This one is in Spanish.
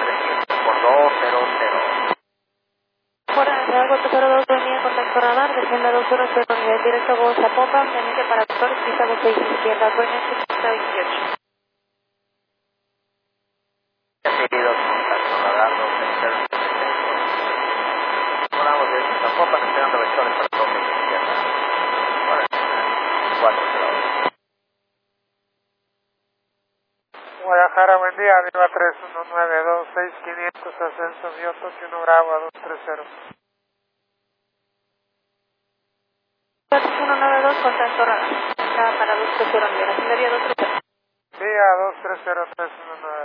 por 200. Fuera de Algo 02, venía contacto radar, desciende 200, nivel directo Go Zapopan, emite para actores, pista 26 izquierda, Greenwich 28. Recibido contacto radar 200. Volamos de Zapopan, esperando vectores para 26 izquierda. 402. Guadalajara, buen día, arriba 3192, 6500, ascenso Bioto, 1 Bravo a 230. 192, contacto radar, para 230, nivel ascendería 230. Día 230, 319.